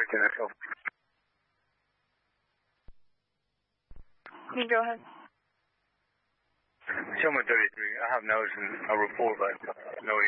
question, that's all. You go ahead. Chilman 33, I have noticed in a report, but no